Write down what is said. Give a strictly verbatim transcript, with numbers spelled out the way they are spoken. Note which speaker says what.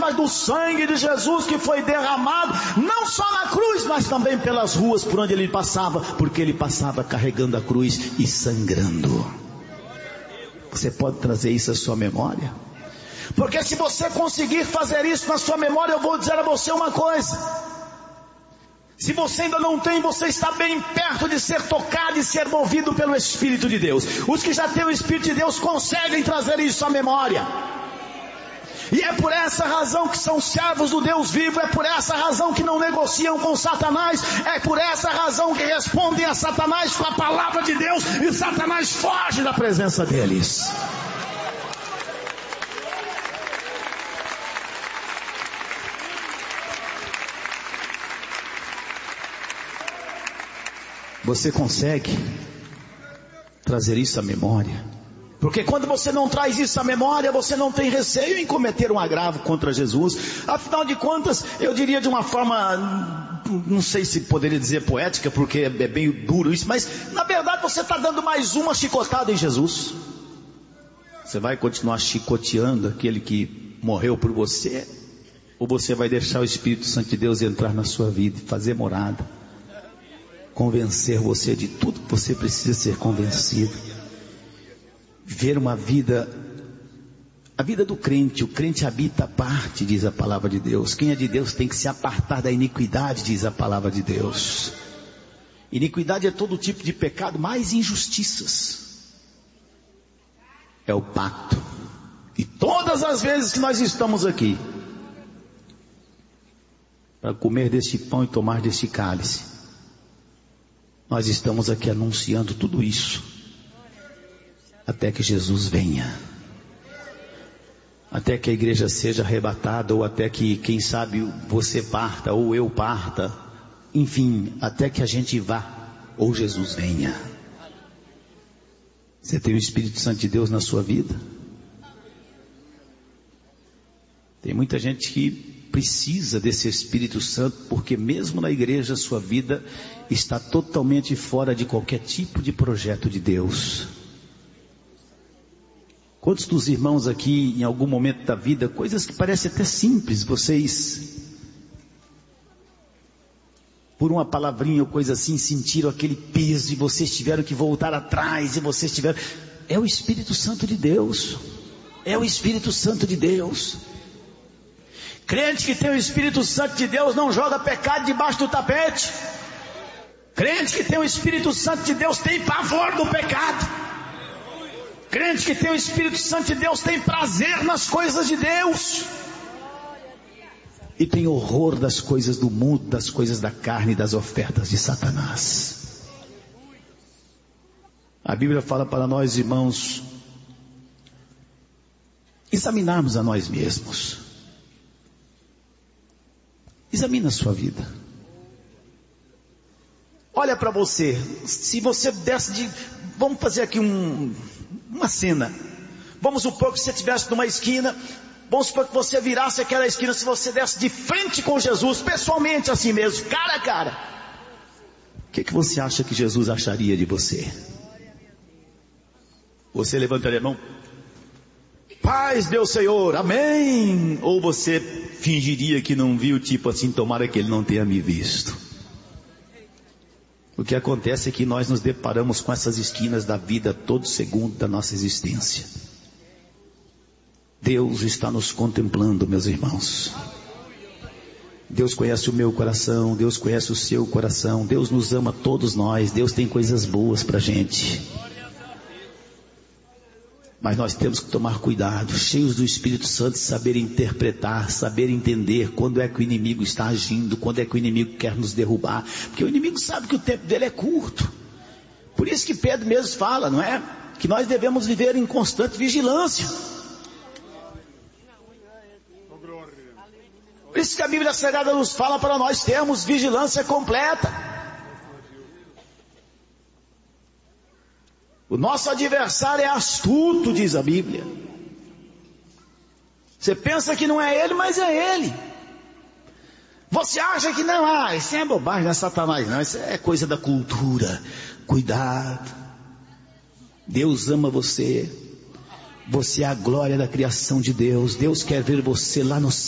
Speaker 1: mas do sangue de Jesus que foi derramado, não só na cruz, mas também pelas ruas por onde ele passava, porque ele passava carregando a cruz e sangrando. Você pode trazer isso à sua memória? Porque se você conseguir fazer isso na sua memória, eu vou dizer a você uma coisa. Se você ainda não tem, você está bem perto de ser tocado e ser movido pelo Espírito de Deus. Os que já têm o Espírito de Deus conseguem trazer isso à memória. E é por essa razão que são servos do Deus vivo, é por essa razão que não negociam com Satanás, é por essa razão que respondem a Satanás com a palavra de Deus, e Satanás foge da presença deles. Você consegue trazer isso à memória? Porque quando você não traz isso à memória, você não tem receio em cometer um agravo contra Jesus. Afinal de contas, eu diria de uma forma, não sei se poderia dizer poética, porque é bem duro isso, mas na verdade você está dando mais uma chicotada em Jesus. Você vai continuar chicoteando aquele que morreu por você? Ou você vai deixar o Espírito Santo de Deus entrar na sua vida e fazer morada? Convencer você de tudo que você precisa ser convencido. Ver uma vida, a vida do crente. O crente habita a parte, diz a palavra de Deus. Quem é de Deus tem que se apartar da iniquidade, diz a palavra de Deus. Iniquidade é todo tipo de pecado, mais injustiças. É o pacto. E todas as vezes que nós estamos aqui para comer deste pão e tomar deste cálice, nós estamos aqui anunciando tudo isso, até que Jesus venha, até que a igreja seja arrebatada, ou até que, quem sabe, você parta, ou eu parta, enfim, até que a gente vá, ou Jesus venha. Você tem o Espírito Santo de Deus na sua vida? Tem muita gente que precisa desse Espírito Santo, porque mesmo na igreja a sua vida está totalmente fora de qualquer tipo de projeto de Deus. Quantos dos irmãos aqui, em algum momento da vida, coisas que parecem até simples, vocês, por uma palavrinha ou coisa assim, sentiram aquele peso, e vocês tiveram que voltar atrás, e vocês tiveram... É o Espírito Santo de Deus. É o Espírito Santo de Deus. Crente que tem o Espírito Santo de Deus não joga pecado debaixo do tapete. Crente que tem o Espírito Santo de Deus tem pavor do pecado. Crente que tem o Espírito Santo de Deus tem prazer nas coisas de Deus. E tem horror das coisas do mundo, das coisas da carne e das ofertas de Satanás. A Bíblia fala para nós, irmãos, examinarmos a nós mesmos. Examina a sua vida. Olha para você. Se você desse de... Vamos fazer aqui um, uma cena. Vamos supor que você estivesse numa esquina. Vamos supor que você virasse aquela esquina. Se você desse de frente com Jesus, pessoalmente assim mesmo, cara a cara, o que, que você acha que Jesus acharia de você? Você levantaria a mão: paz Deus Senhor, amém? Ou você fingiria que não viu, tipo assim, tomara que ele não tenha me visto? O que acontece é que nós nos deparamos com essas esquinas da vida todo segundo da nossa existência. Deus está nos contemplando, meus irmãos. Deus conhece o meu coração, Deus conhece o seu coração, Deus nos ama todos nós, Deus tem coisas boas pra gente. Mas nós temos que tomar cuidado, cheios do Espírito Santo, saber interpretar, saber entender quando é que o inimigo está agindo, quando é que o inimigo quer nos derrubar, porque o inimigo sabe que o tempo dele é curto. Por isso que Pedro mesmo fala, não é? Que nós devemos viver em constante vigilância. Por isso que a Bíblia Sagrada nos fala para nós termos vigilância completa. O nosso adversário é astuto, diz a Bíblia. Você pensa que não é ele, mas é ele. Você acha que não, ah, isso é bobagem, não é Satanás, não, isso é coisa da cultura. Cuidado. Deus ama você. Você é a glória da criação de Deus. Deus quer ver você lá no céu.